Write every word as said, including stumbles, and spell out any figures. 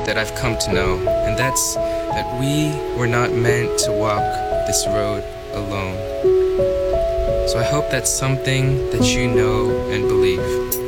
that I've come to know, and that's that we were not meant to walk this road alone. So I hope that's something that you know and believe.